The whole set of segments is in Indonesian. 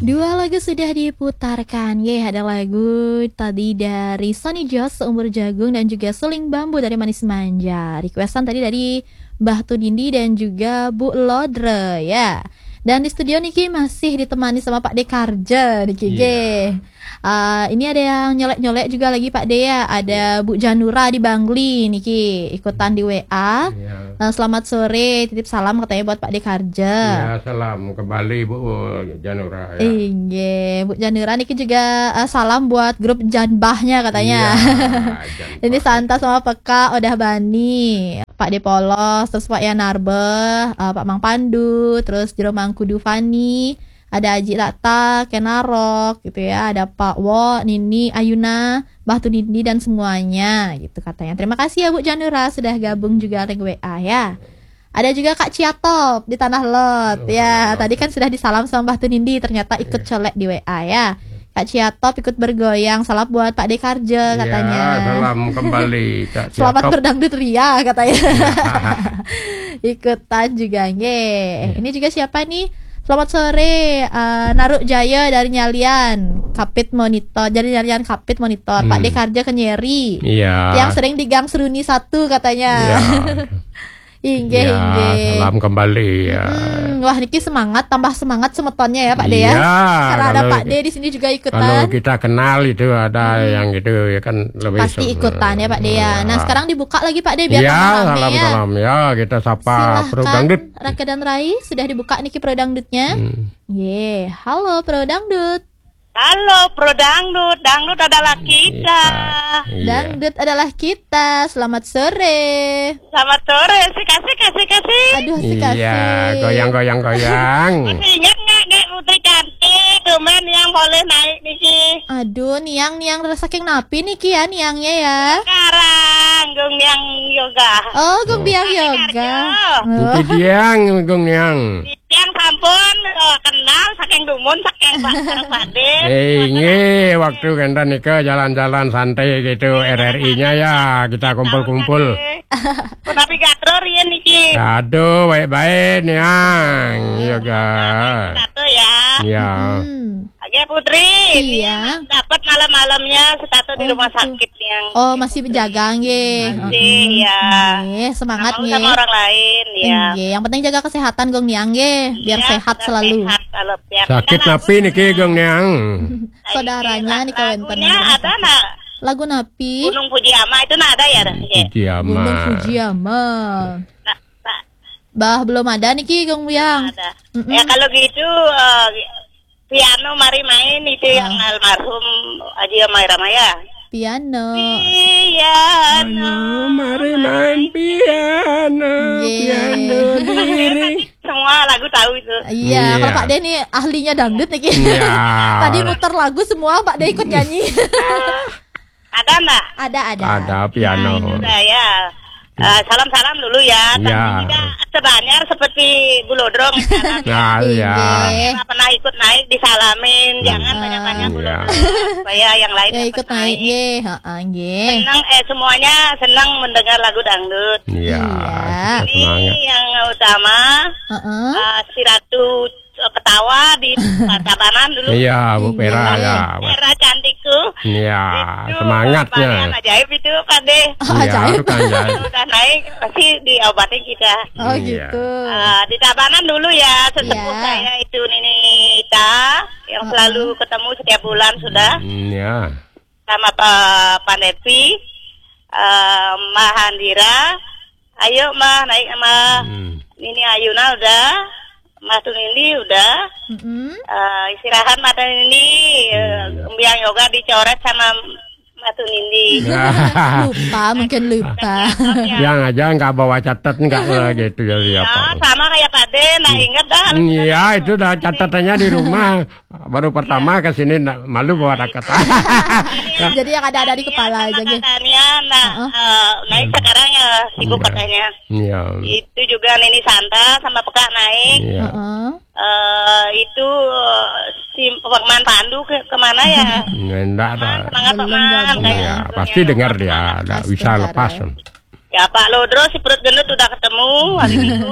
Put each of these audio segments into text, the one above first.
Dua lagu sudah diputarkan. Ada lagu tadi dari Sonny Jos, Seumur Jagung, dan juga Suling Bambu dari Manis Manja. Requestan tadi dari Mbah Tunindi dan juga Bu Lodre ya. Dan di studio Niki masih ditemani sama Pak Dekarja Niki. Ini ada yang nyolek-nyolek juga lagi Pak De ya. Ada Bu Janura di Bangli Niki ikutan di WA. Selamat sore, titip salam katanya buat Pak Dekarja. Ya, salam kembali Bu Janura ya. Iya, Bu Janura Niki juga salam buat grup Janbahnya katanya. Janbah. Ini Santa sama Peka Odah Bani, Pak De Polos, terus Pak Yanarbe, Pak Mang Pandu, terus Jero Mangkudu Fani, ada Aji Lata, Kenarok gitu ya, ada Pak Wo, Nini, Ayuna, Mbah Tunindi dan semuanya gitu katanya. Terima kasih ya Bu Janura sudah gabung juga link WA ya. Ada juga Kak Ciatop di Tanah Lot ya. Tadi kan sudah disalam sama Mbah Tunindi, ternyata ikut colek di WA ya. Kak Ciatop ikut bergoyang, salam buat Pak Dekarja katanya. Ya, salam kembali Kak Ciatop. Selamat berdangdut ria katanya. Ikutan juga Ini juga siapa nih? Selamat sore, Naruk Jaya dari Nyalian Kapit Monitor, dari Nyalian Kapit Monitor. Pak Dekarja Kenyeri. Iya. Yang sering di Gang Seruni 1 katanya. Inge. Salam kembali ya. Wah, Niki semangat, tambah semangat semetonnya ya Pak De ya. Karena ada Pak De di sini juga ikutan. Kalau kita kenal itu ada yang gitu ya kan lebih pasti ikutan ya Pak De ya. Nah, sekarang dibuka lagi Pak De biar rame ya. Salam ya, kita sapa Pro Dangdut. Raka dan Rai sudah dibuka Niki Pro Dangdutnya. Halo Pro Dangdut. Halo Pro Dangdut, dangdut adalah kita. Dangdut adalah kita. Selamat sore. Selamat sore, kasih. Aduh, kasih. Iya, goyang. Masih ingat nggak Putri Cantik, Tumen yang boleh naik Niki? Aduh, niang saking napi Niki ya niangnya ya. Sekarang Gung yang yoga. Oh, Gung Biang yoga. Bukit Diang, Gung Niang. Yang sampun kenal saking dumun saking Pade. Ini waktu kita nikah jalan-jalan santai gitu RRI-nya ya, kita kumpul-kumpul. Tapi gatro rian Niki. Aduh, baik-baik Niang. Yoga. Satu ya. Iya. Oke Putri. Iya. Dapat malam-malamnya satu di rumah sakit yang. Oh, masih penjaga Masih ya. Semangat sama orang lain ya. Yang penting jaga kesehatan Gong Niang biar sehat selalu. Sakit napi niki Gong Niang. Saudaranya nih kawan ada nak. Lagu napi. Gunung Fujiyama itu ada ya? Gunung Fujiyama. Bah belum ada niki Gong Biang. Ada. Ya kalau gitu piano mari main itu yang almarhum Haji Amai Ramaya. Piano. Mari main piano. Piano diri. Semua lagu tahu itu. Iya, kalau Pak De nih ahlinya dangdut nih. Tadi muter lagu semua Pak De ikut nyanyi. Ada enggak? Ada piano. Sudah ya. Salam-salam dulu ya. Tapi juga sebanyak seperti Bu Lodrong. Iya. Pernah ikut naik disalamin. Jangan banyak-banyak Bu Lodrong. Supaya yang lain ikut naik. Senang semuanya senang mendengar lagu dangdut. Iya. Ini yang utama. Si Ratu ketawa di Tabanan dulu. Iya, Bu Pera ya. Pera cantikku. Iya, semangatnya. Ajaib itu Pak De. Ajaib. Udah naik pasti diobatin kita. Oh gitu. Di Tabanan dulu ya, sesepuh saya itu Nini Ita yang selalu ketemu setiap bulan sudah. Iya. Sama Pak Nepi, Mbak Handira. Ayo Mbak naik sama Nini Ayuna udah. Mas Tunindi udah istirahat mata ini Biang yoga dicoret sama Mas Tunindi. Mungkin lupa. Yang aja nggak bawa catat nggak gitu jadi apa? Sama kayak Pak De, nah inget dah. Iya itu dah catatannya di rumah. Baru pertama ke sini malu bawa raket. Jadi yang ada di kepala aja gitu. Naik sekarang ya sibuk katanya. Iya. Itu juga Nini Santa sama Peka naik. Iya. Itu si Pekman Pandu kemana ya? Enggak ada. Semangat Pekman. Iya, pasti dengar dia. Enggak bisa lepas. Ya Pak Lodro si perut gendut udah ketemu hari Minggu.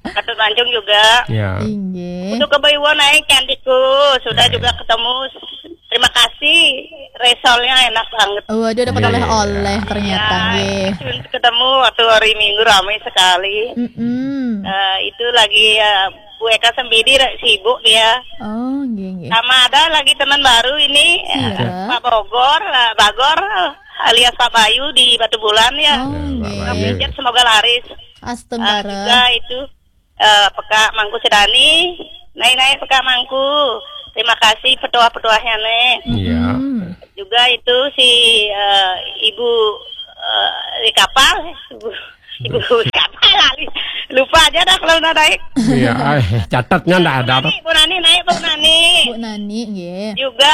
Patut Mancung juga. Ya. Inggih. Untuk Kebaiwa naik cantikku, sudah juga ketemu. Terima kasih, resolnya enak banget. Waduh, dapat Iya. oleh-oleh ternyata nggih. Ketemu waktu hari Minggu ramai sekali. Itu lagi Bu Eka Sembidi sibuk dia. Oh, nggih. Sama ada lagi teman baru ini Iya. Pak Bagor alias Pak Bayu di Batu Bulan ya. Oh, Bayu. nggih. Pijat semoga laris. Juga Astengkara. itu Peka Mangku Sedani, naik Peka Mangku. Terima kasih petua-petuahnya nih. Iya. Juga itu si Ibu di kapal, Ibu di kapal lali. Lupa aja dah kalau udah naik. Iya, catatnya enggak ada. Bu Nani naik Bu Nani. Bu Nani nggih. Juga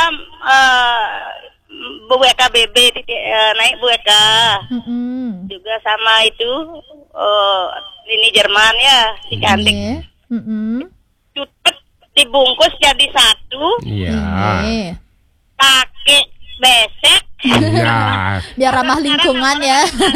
Bu Eka BB naik Bu Eka. Juga sama itu ini Jerman ya, si cantik. Nggih. Cutet dibungkus jadi satu, Iya. Nggih. pakai besek. Iya. Biar ramah lingkungan ya.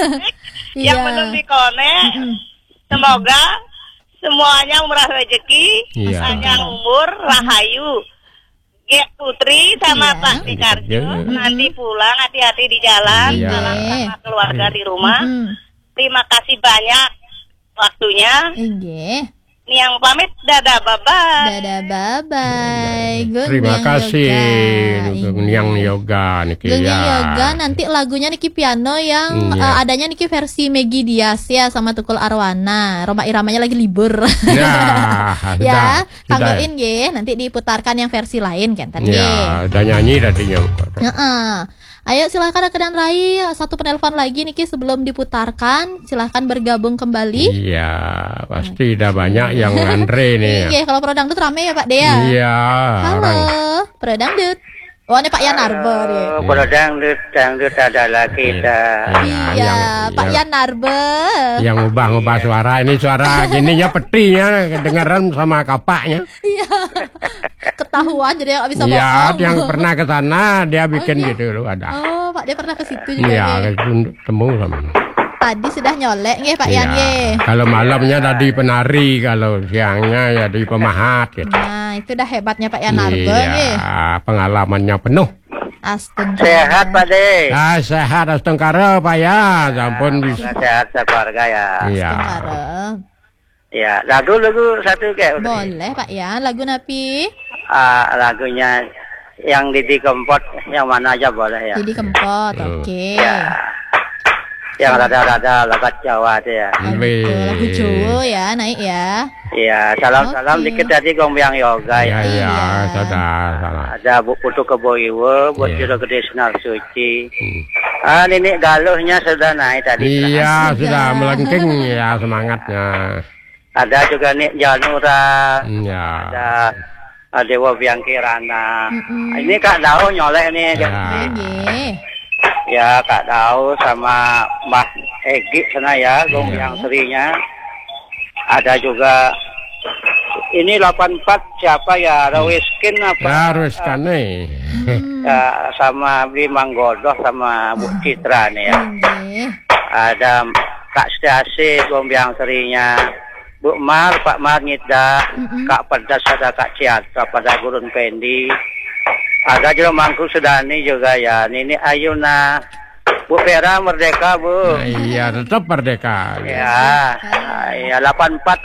Yang belum dikonek. Semoga semuanya murah rezeki, Iya. panjang umur, rahayu. Gek Putri sama Iya. Pak Dikarjo nanti pulang hati-hati di jalan, Iya. salam sama keluarga di rumah. Mm. Terima kasih banyak waktunya. Nggih. Ini yang pamit, dadah bye-bye. Dadah, bye-bye. Gun Terima Yang kasih Yoga. untuk yang yoga niki Gun Yang ya. Yoga nanti lagunya Niki Piano yang Iya. adanya Niki versi Megi Dias ya sama Tukul Arwana. Roma Iramanya lagi libur. Ya, Ya, sudah. tanggoin nggih, nanti diputarkan yang versi lain kan tadi. Ya, udah nyanyi tadinya. Heeh. Ayo silakan Akedan Rai, satu penelpon lagi Niki sebelum diputarkan. Silahkan bergabung kembali. Iya, pasti udah banyak yang ngantri nih. Iya, kalau Pro Dangdut rame ya Pak Dea. Iya, Halo, orang. Pro Dangdut. Oh, ini Pak Yanarbo nih. Kalau dangdut adalah kita. Iya, Pak Yanarbo. Yang ubah-ubah suara, ini suara gininya petinya kedengaran sama kapaknya. Iya. Ketahuan jadi nggak bisa Iya, bohong. yang pernah ke sana dia bikin iya. gitu loh ada. Oh, Pak dia pernah ke situ juga. Iya, nggih. ketemu sama. Tadi sudah nyolek nggih Pak Yan nggih. Kalau malamnya tadi penari, kalau siangnya ya di pemahat gitu. Nah, itu dah hebatnya Pak Yanarbo nggih. Iya, pengalamannya penuh. Astaga. Sehat Pak De. Sehat astengkara Pak ya, ampun bisa. Sehat sekeluarga ya. Iya. Astagfirullah. Ya, lagu satu kayak Boleh Pak Yan, lagu napi? lagunya yang Didi Kempot yang mana aja boleh ya. Jadi Kempot, oke. Ya. Yang rada-rada lagu Jawa itu ya. Oh, gitu. Lagu Jawa ya, naik ya. Iya, salam-salam Oke. dikit tadi Gombyang Yoga Iya, ya. iya, Iya. salah. Ada Bu Putu Keboiwo, buat Iya. Jero Gede Senar Suci. Nenek galuhnya sudah naik tadi. Iya, Astaga. sudah melengking ya semangatnya. Ada juga Nek Janura. Iya. Ada Dewa Biang Kirana. Mm-mm. Ini Kak Dao nyolek nih. Ya. Nggih. Ya Kak Dao sama Mbah Egi sana ya, Gombyang Serinya. Ada juga ini 84 siapa ya? Rawiskin apa? Harus kan nih. Ya, sama Bimang Godoh sama Bu Citra nih ya. Nggih. Ada Kak Stiasi Gombyang Serinya. Bu Mar, Pak Mar Nyida, Kak Pedas, ada Kak Ciatra pada Gurun Pendi. Ada juga Mangku Sedani juga ya. Nini Ayuna, Bu Vera Merdeka Bu. Iya, tetap merdeka. Ya, ya 84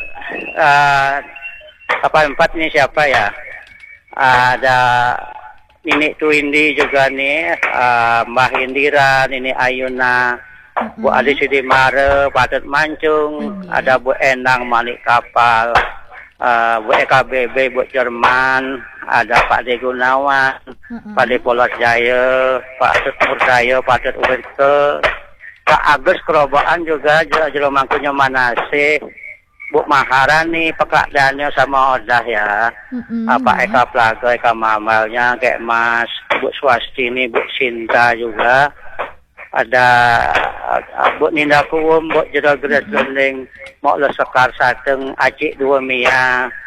ini siapa ya? Ada Nini Tuindi juga nih, Mbah Indira, Nini Ayuna, Bu Adi Sidimare, Patut Mancung, ada Bu Endang Malik Kapal, Bu EKBB, Bu Jerman, ada Pak De Gunawan, Pak De Polos Jaya, Pak Tut Murdaya, Pak Tut Urke, Pak Agus Kerobaan juga, Jero Mangkunya Manasih, Bu Maharani, Pak Daniel sama Odah ya. Pak Eka Plaga, Eka Mamalnya, kayak Mas, Bu Swastini, Bu Sinta juga. Ada Bu Ninda Kuwum, Bu Jero Gres Lending, Mok Le Sekar Sateng, Acik Dua Mia.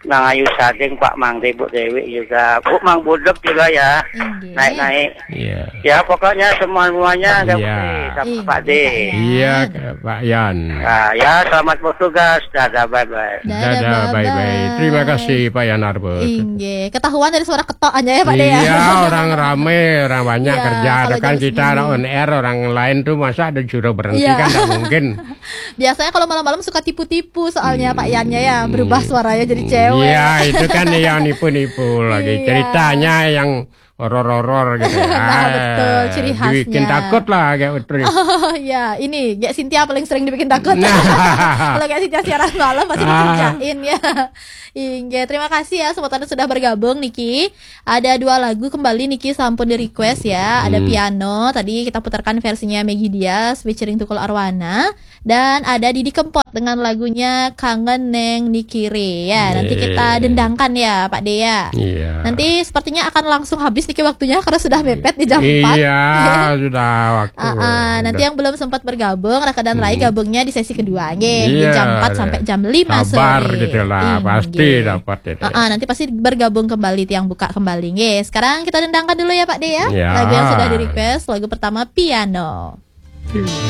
Nang Ayu Sading, Pak Mang Bu Dewi juga, Bu Mang Budep juga ya, Inggih. naik-naik. Iya. Ya pokoknya semuanya Iya. sama Inggih, Pak D. Iya, Pak Yan. Nah, ya selamat bertugas, dadah bye-bye. Dadah, bye-bye. Terima kasih Pak Yan Arbe. Inggih. Ketahuan dari suara ketok aja ya Pak De ya. Iya, orang rame, orang banyak Iya, kerja. kalau Kan jam kita segini. on air, orang lain tuh masa ada suruh berhenti Iya. kan nggak mungkin. Biasanya kalau malam-malam suka tipu-tipu soalnya Pak Yannya ya, berubah suaranya jadi cewek. Iya, itu kan yang nipu-nipu lagi. Iya. Ceritanya yang horor-horor gitu ya. Nah, betul, ciri khasnya. Bikin takut lah kayak itu. Oh ya, ini Gek Cynthia paling sering dibikin takut. Nah. Kalau Gek Cynthia siaran malam pasti dikerjain ya. Inge, terima kasih ya semuanya sudah bergabung Niki. Ada 2 lagu kembali Niki sampun di request ya. Ada piano, tadi kita putarkan versinya Maggie Diaz featuring Tukul Arwana. Dan ada Didi Kempot dengan lagunya Kangen Neng Nikire ya. Nanti kita dendangkan ya Pak Dea. Iya. Nanti sepertinya akan langsung habis Niki waktunya karena sudah mepet di jam 4. Iya, sudah waktu. Nanti yang belum sempat bergabung Raka dan Rai gabungnya di sesi kedua di Iya, jam 4 sampai jam 5 sore. Sabar gitu lah, pasti dapat itu. Nanti pasti bergabung kembali tiang buka kembali. Sekarang kita dendangkan dulu ya Pak De ya. Ya. Lagu yang sudah di request, lagu pertama Piano.